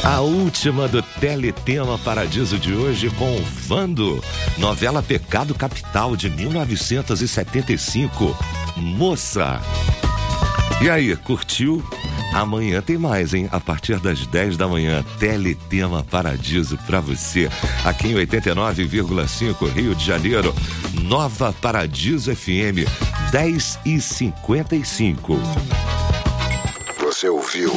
A última do Teletema Paradiso de hoje com Vando, novela Pecado Capital de 1975. Moça. E aí, curtiu? Amanhã tem mais, hein? A partir das 10 da manhã, Teletema Paradiso pra você. Aqui em 89,5 Rio de Janeiro, Nova Paradiso FM, 10h55. Você ouviu?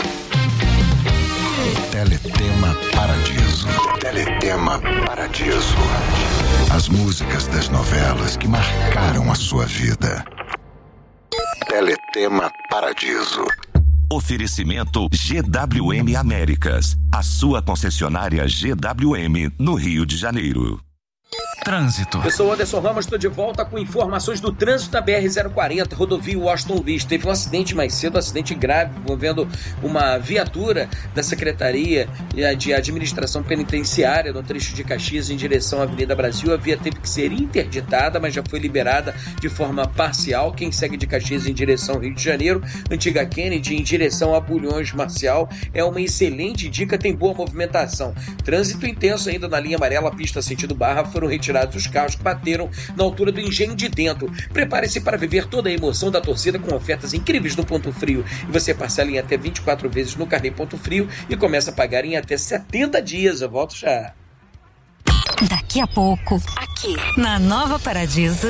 Teletema Paradiso. Teletema Paradiso. As músicas das novelas que marcaram a sua vida. Teletema Paradiso. Oferecimento GWM Américas, a sua concessionária GWM no Rio de Janeiro. Trânsito. Eu sou o Anderson Ramos, estou de volta com informações do trânsito da BR-040, rodovia Washington Luiz. Teve um acidente mais cedo, um acidente grave, envolvendo uma viatura da Secretaria de Administração Penitenciária no trecho de Caxias em direção à Avenida Brasil. A via teve que ser interditada, mas já foi liberada de forma parcial. Quem segue de Caxias em direção ao Rio de Janeiro, antiga Kennedy, em direção a Bulhões Marcial, é uma excelente dica, tem boa movimentação. Trânsito intenso ainda na linha amarela, pista sentido Barra, foram retirados os carros que bateram na altura do Engenho de Dentro. Prepare-se para viver toda a emoção da torcida com ofertas incríveis no Ponto Frio. E você parcela em até 24 vezes no carnê Ponto Frio e começa a pagar em até 70 dias. Eu volto já. Daqui a pouco, aqui na Nova Paradiso.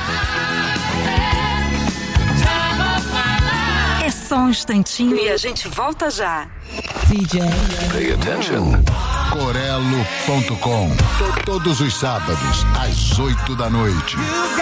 É só um instantinho e a gente volta já. DJ. Pay attention. Corelo.com. Todos os sábados, às 8 da noite.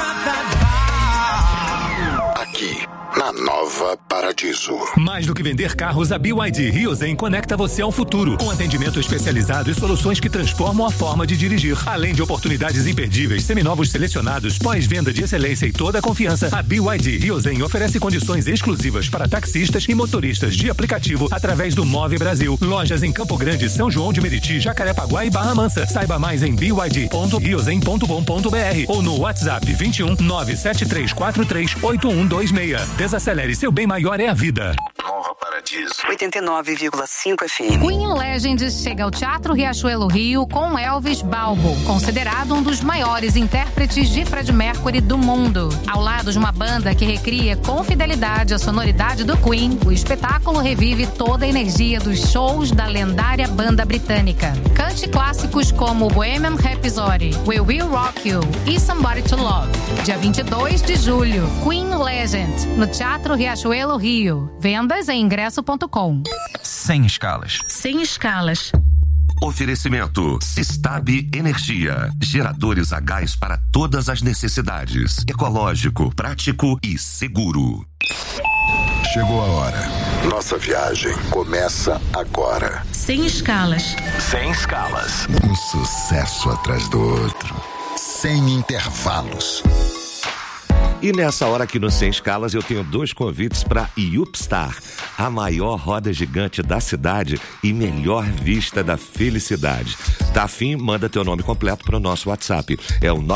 Aqui, na Nova Paradiso. Mais do que vender carros, a BYD Riozen conecta você ao futuro, com atendimento especializado e soluções que transformam a forma de dirigir. Além de oportunidades imperdíveis, seminovos selecionados, pós-venda de excelência e toda a confiança, a BYD Riozen oferece condições exclusivas para taxistas e motoristas de aplicativo através do Move Brasil. Lojas em Campo Grande, São João de Meriti, Jacarepaguá e Barra Mansa. Saiba mais em byd.riozen.com.br ou no WhatsApp 21 97343 8126. Desacelere, seu bem maior é a vida. Nova Paradiso. 89,5 FM. Queen Legend chega ao Teatro Riachuelo Rio com Elvis Balbo, considerado um dos maiores intérpretes de Freddie Mercury do mundo. Ao lado de uma banda que recria com fidelidade a sonoridade do Queen, o espetáculo revive toda a energia dos shows da lendária banda britânica. Cante clássicos como Bohemian Rhapsody, We Will Rock You e Somebody to Love. Dia 22 de julho, Queen Legend, no Teatro Riachuelo Rio. Vendas em ingresso.com. Sem escalas. Sem escalas. Oferecimento Sistab Energia. Geradores a gás para todas as necessidades. Ecológico, prático e seguro. Chegou a hora. Nossa viagem começa agora. Sem escalas. Sem escalas. Um sucesso atrás do outro. Sem intervalos. E nessa hora aqui no Sem Escalas eu tenho 2 convites para Yupstar, a maior roda gigante da cidade e melhor vista da felicidade. Tá afim? Manda teu nome completo para o nosso WhatsApp. É o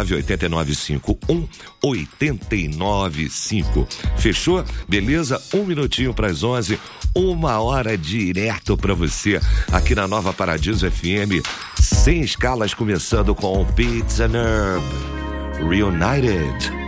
998951895. Fechou? Beleza? 1 minutinho para as 11, 1 hora direto para você aqui na Nova Paradiso FM. Sem Escalas, começando com Pizza Nerve Reunited.